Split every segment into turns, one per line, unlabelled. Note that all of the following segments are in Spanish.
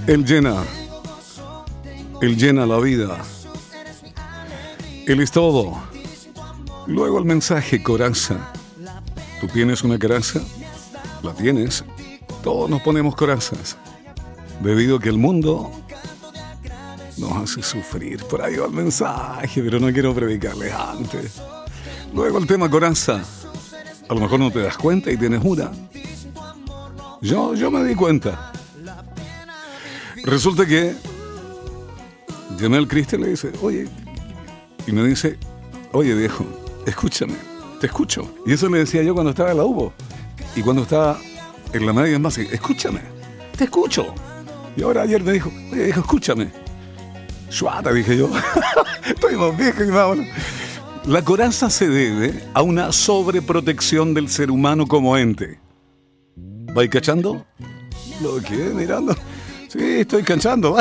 Él llena la vida. Él es todo. Luego el mensaje, coraza. ¿Tú tienes una coraza? ¿La tienes? Todos nos ponemos corazas, debido a que el mundo nos hace sufrir. Por ahí va el mensaje, pero no quiero predicarles antes. Luego el tema coraza. A lo mejor no te das cuenta y tienes una. Yo me di cuenta. Resulta que llamé al Cristian y le dice, oye, y me dice, oye viejo, escúchame, te escucho. Y eso le decía yo cuando estaba en la UBO. Y cuando estaba en la media más, escúchame, te escucho. Y ahora ayer me dijo, oye viejo, escúchame. Suata, dije yo. Estoy más viejo y más bueno. La coraza se debe a una sobreprotección del ser humano como ente. ¿Vais cachando? ¿Lo qué? Mirando. Sí, estoy cachando.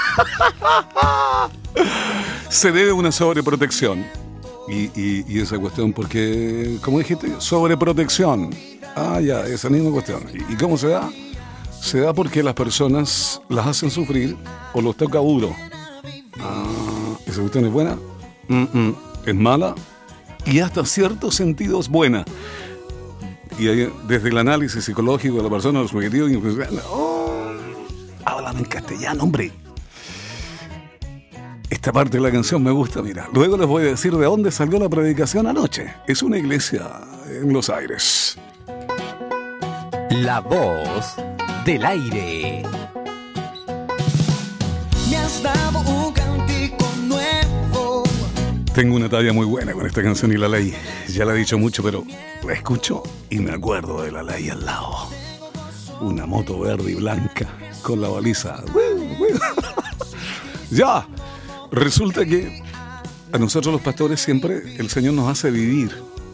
Se debe a una sobreprotección. Y esa cuestión, porque, como dijiste, sobreprotección. Ah, ya, esa misma cuestión. ¿Y cómo se da? Se da porque las personas las hacen sufrir o los toca duro. Ah, ¿esa cuestión es buena? Es mala y hasta cierto sentido es buena. Y ahí, desde el análisis psicológico de la persona, los objetivos, háblame en castellano, hombre. Esta parte de la canción me gusta, mira. Luego les voy a decir de dónde salió la predicación anoche. Es una iglesia en Los Aires.
La voz del aire.
Me has dado un cántico nuevo.
Tengo una talla muy buena con esta canción y la ley. Ya la he dicho mucho, pero la escucho y me acuerdo de la ley al lado. Una moto verde y blanca con la baliza. Ya. Resulta que a nosotros los pastores siempre el Señor nos hace vivir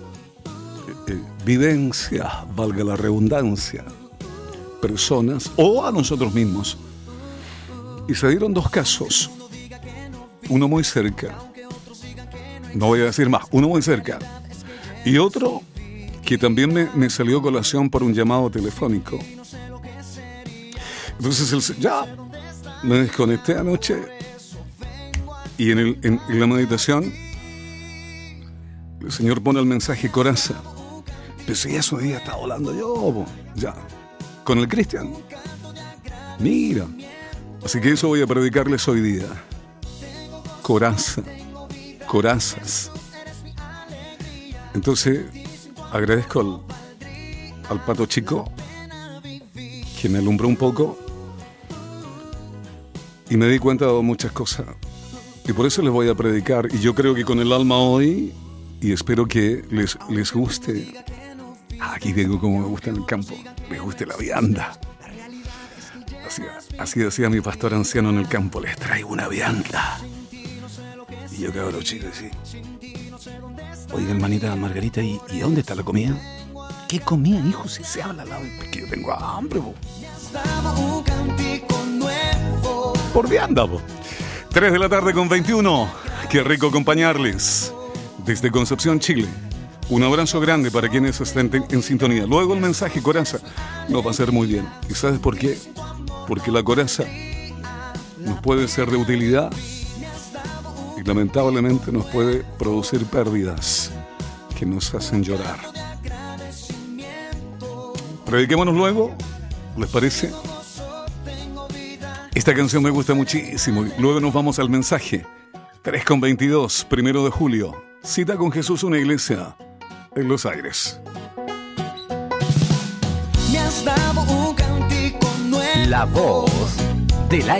vivencias, valga la redundancia, personas o a nosotros mismos. Y se dieron dos casos, uno muy cerca, no voy a decir más, uno muy cerca, y otro que también me salió a colación por un llamado telefónico. Entonces ya me desconecté anoche y en la meditación el Señor pone el mensaje coraza. Pero si eso día estaba hablando yo, ya, con el Cristian. Mira. Así que eso voy a predicarles hoy día. Coraza, corazas. Entonces, agradezco al Pato Chico, que me alumbró un poco, y me di cuenta de muchas cosas. Y por eso les voy a predicar, y yo creo que con el alma hoy, y espero que les guste. Aquí vengo como me gusta en el campo, les guste la vianda. Así decía mi pastor anciano en el campo, les traigo una vianda. Y yo cabro chico, sí. Oiga, hermanita Margarita, ¿y dónde está la comida? ¿Qué comida, hijo? Si se habla al lado, es que yo tengo hambre, po. Por vianda, po. 3 de la tarde con 21. Qué rico acompañarles desde Concepción, Chile. Un abrazo grande para quienes estén en sintonía. Luego el mensaje coraza nos va a hacer muy bien. ¿Y sabes por qué? Porque la coraza nos puede ser de utilidad y lamentablemente nos puede producir pérdidas que nos hacen llorar. Prediquémonos luego, ¿les parece? Esta canción me gusta muchísimo. Luego nos vamos al mensaje. 3:22, 1 de julio. Cita con Jesús, una iglesia en Los Aires.
Me has dado un cántico nuevo.
La voz del aire.